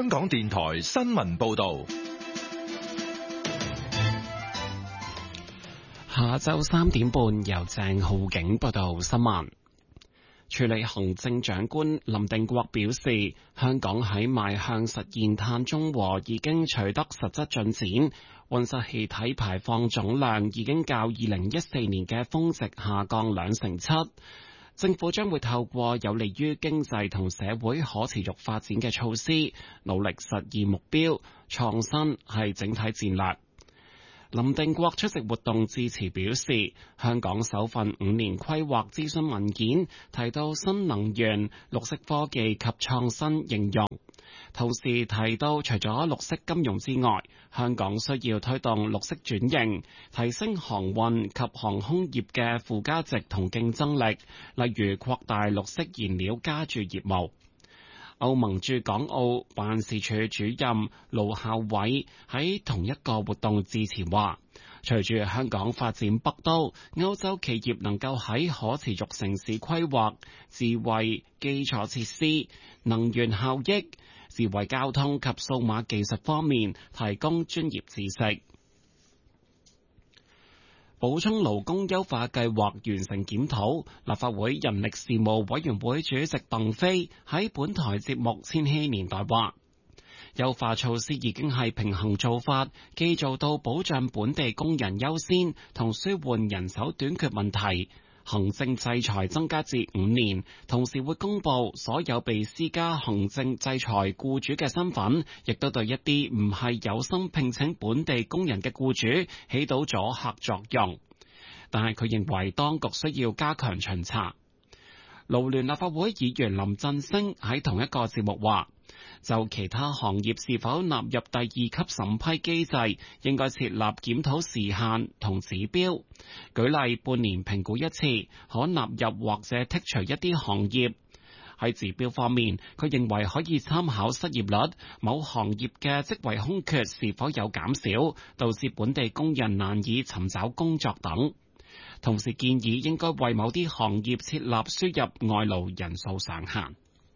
香港電台新聞報道。 下晝3點半，由鄭浩景報道新聞。署理行政長官林定國表示，香港喺邁向實現碳中和已經取得實質進展，溫室氣體排放總量已經較2014年嘅峰值下降7%。政府將會透過有利於經濟同社會可持續發展嘅措施，努力實現目標。創新係整體戰略。林定國出席活動致辭表示，香港首份5年規劃諮詢文件提到新能源、綠色科技及創新應用，同時提到除咗綠色金融之外，香港需要推動綠色轉型，提升航運及航空業嘅附加值同競爭力，例如擴大綠色燃料加注業務。歐盟駐港澳辦事處主任盧孝偉喺同一個活動致辭話，隨住香港發展北都，歐洲企業能夠喺可持續城市規劃、智慧基礎設施、能源效益、智慧交通及數碼技術方面提供專業知識。補充勞工優化計劃完成檢討，立法會人力事務委員會主席鄧飛喺本台節目《千禧年代》話，優化措施已經係平衡做法，既做到保障本地工人優先，同舒緩人手短缺問題。行政制裁增加至5年，同時會公布所有被施加行政制裁僱主嘅身份，亦都對一啲唔係有心聘請本地工人嘅僱主起到阻嚇作用。但係佢認為當局需要加強巡查。勞聯立法會議員林振昇喺同一個節目話，就其他行業是否納入第2級審批機制，應該設立檢討時限同指標，舉例半年評估一次，可納入或者剔除一啲行業。喺指標方面，佢認為可以參考失業率、某行業嘅職位空缺是否有減少，導致本地工人難以尋找工作等。同時建議應該為某啲行業設立輸入外勞人數上限。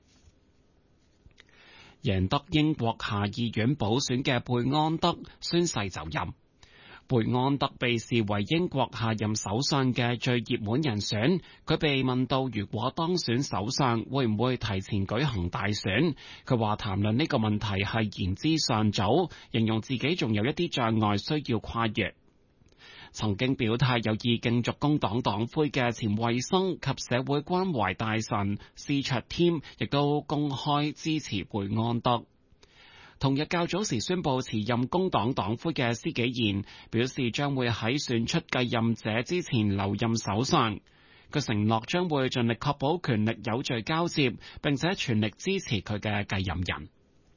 贏得英國下議院補選嘅貝安德宣誓就任。貝安德被視為英國下任首相嘅最熱門人選。佢被問到如果當選首相會唔會提前舉行大選，佢話談論呢個問題係言之尚早，形容自己仲有一啲障礙需要跨越。曾經表態有意競逐工黨黨魁嘅前衛生及社會關懷大臣施卓添，亦都公開支持貝安德。同日較早時宣布辭任工黨黨魁嘅施紀賢表示，將會喺選出繼任者之前留任首相。佢承諾將會盡力確保權力有序交接，並且全力支持佢嘅繼任人。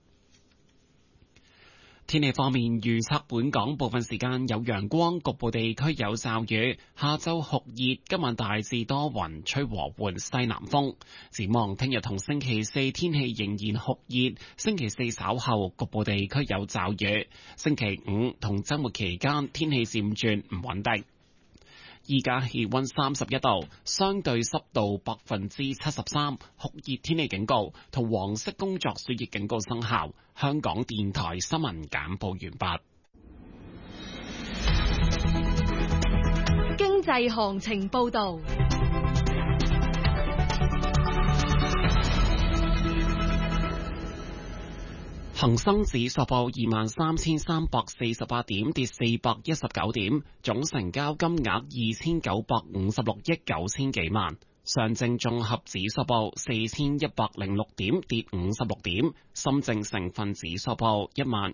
天氣方面，預測本港部分時間有陽光，局部地區有驟雨。下晝酷熱，今晚大致多雲，吹和緩西南風。展望聽日同星期四天氣仍然酷熱，星期四稍後局部地區有驟雨。星期五同周末期間天氣漸轉唔穩定。依家氣溫31度，相對濕度73%，酷熱天氣警告同黃色工作暑熱警告生效。香港電台新聞簡報完畢。 經濟行情報道。 恒生指數報23,348點，跌419點，總成交金額2956億9千幾萬。上證綜合指數報4106點，跌56點。深證成分指數報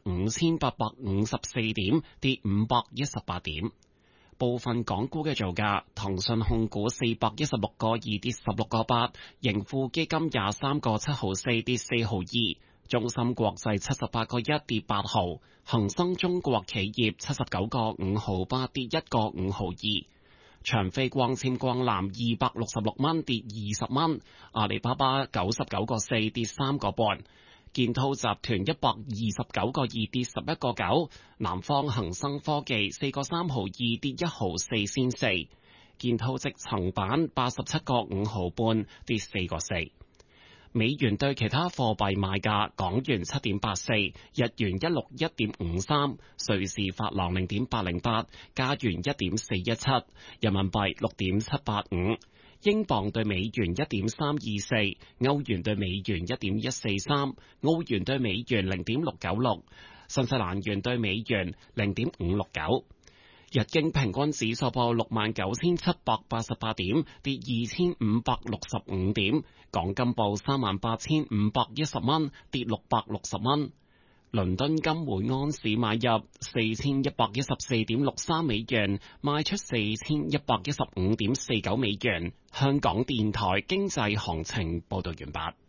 15854點，跌518點。部分港股嘅造價：騰訊控股416個2跌16個8，盈富基金23個7毫4跌4毫2。中芯國際78個1跌8毫，恒生中國企業79個5毫8跌1個5毫2，長飛光纖光纜266蚊跌20蚊，阿里巴巴99個4跌3個半，建滔集團129個2跌11個9，南方恒生科技4個3毫2跌1毫4仙4，建滔積層板87個5毫半跌4個4。 美元對其他貨幣賣價：港元7.84，日元161.53，瑞士法郎0.808，加元1.417，人民幣6.785。英鎊對美元1.324，歐元對美元1.143，澳元對美元0.696，新西蘭元對美元0.569。日經平均指數報69,788點，跌2,565點。港金報38,510蚊，跌660蚊。倫敦金每安士買入4114.63美元，賣出4115.49美元。香港電台經濟行情報道完畢。